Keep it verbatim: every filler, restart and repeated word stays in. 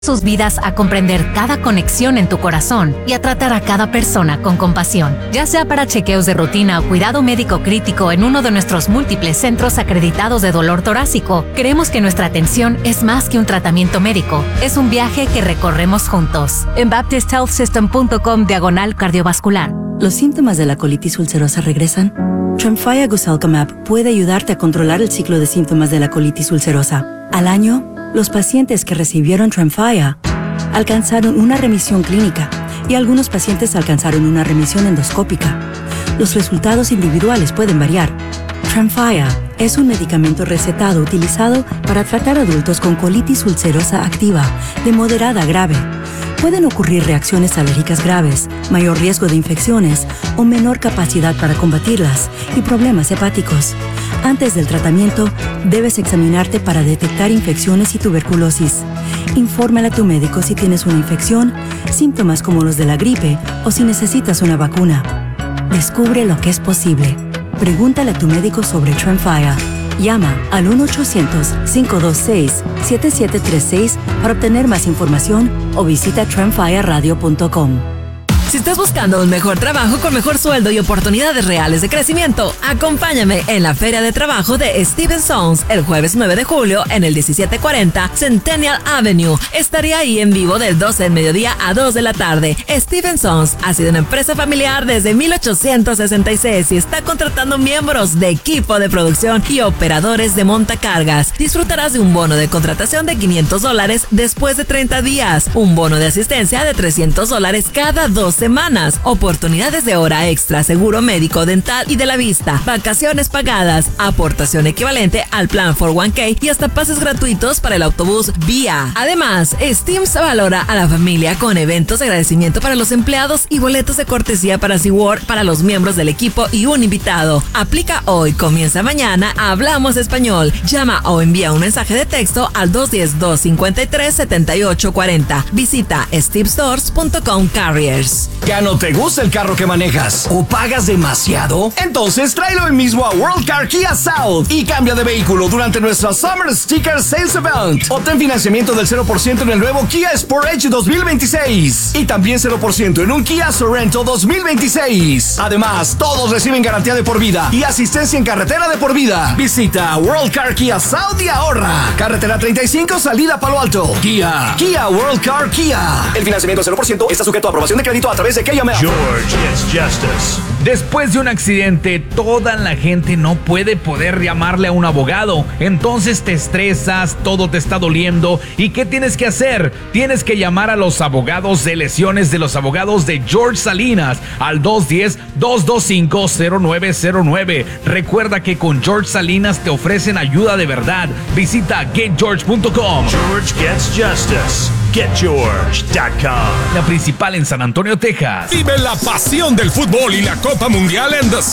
sus vidas a comprender cada conexión en tu corazón y a tratar a cada persona con compasión. Ya sea para chequeos de rutina o cuidado médico crítico en uno de nuestros múltiples centros acreditados de dolor torácico, creemos que nuestra atención es más que un tratamiento médico. Es un viaje que recorremos juntos. En baptist health system punto com diagonal cardiovascular. ¿Los síntomas de la colitis ulcerosa regresan? Tremfya Guselkumab puede ayudarte a controlar el ciclo de síntomas de la colitis ulcerosa. Al año, los pacientes que recibieron Tremfya alcanzaron una remisión clínica y algunos pacientes alcanzaron una remisión endoscópica. Los resultados individuales pueden variar. Tremfya es un medicamento recetado utilizado para tratar adultos con colitis ulcerosa activa de moderada a grave. Pueden ocurrir reacciones alérgicas graves, mayor riesgo de infecciones o menor capacidad para combatirlas y problemas hepáticos. Antes del tratamiento, debes examinarte para detectar infecciones y tuberculosis. Infórmale a tu médico si tienes una infección, síntomas como los de la gripe o si necesitas una vacuna. Descubre lo que es posible. Pregúntale a tu médico sobre Tremfya. Llama al uno ochocientos, cinco dos seis, siete siete tres seis para obtener más información o visita tremfya radio punto com. Si estás buscando un mejor trabajo con mejor sueldo y oportunidades reales de crecimiento, acompáñame en la Feria de Trabajo de Steven Sons el jueves nueve de julio en el diecisiete cuarenta Centennial Avenue. Estaré ahí en vivo del doce del mediodía a dos de la tarde. Steven Sons ha sido una empresa familiar desde mil ochocientos sesenta y seis y está contratando miembros de equipo de producción y operadores de montacargas. Disfrutarás de un bono de contratación de quinientos dólares después de treinta días, un bono de asistencia de trescientos dólares cada dos semanas, oportunidades de hora extra, seguro médico, dental y de la vista, vacaciones pagadas, aportación equivalente al plan cuatro uno K y hasta pases gratuitos para el autobús Vía. Además, Steam se valora a la familia con eventos de agradecimiento para los empleados y boletos de cortesía para SeaWorld para los miembros del equipo y un invitado. Aplica hoy, comienza mañana, hablamos español. Llama o envía un mensaje de texto al dos uno cero, dos cinco tres, siete ocho cuatro cero. Visita steve stores punto com carriers. ¿Ya no te gusta el carro que manejas o pagas demasiado? Entonces tráelo hoy mismo a World Car Kia South y cambia de vehículo durante nuestra Summer Sticker Sales Event. Obtén financiamiento del cero por ciento en el nuevo Kia Sportage dos mil veintiséis y también cero por ciento en un Kia Sorento dos mil veintiséis. Además, todos reciben garantía de por vida y asistencia en carretera de por vida. Visita World Car Kia South y ahorra. Carretera treinta y cinco, salida Palo Alto. Kia, Kia World Car Kia. El financiamiento cero por ciento está sujeto a aprobación de crédito a través de K M L. George gets justice. Después de un accidente, toda la gente no puede poder llamarle a un abogado. Entonces te estresas, todo te está doliendo. ¿Y qué tienes que hacer? Tienes que llamar a los abogados de lesiones de los abogados de George Salinas al dos uno cero, dos dos cinco, cero nueve cero nueve. Recuerda que con George Salinas te ofrecen ayuda de verdad. Visita get george punto com. George gets justice. get george punto com. La principal en San Antonio, Texas. Vive la pasión del fútbol y la Copa Mundial en The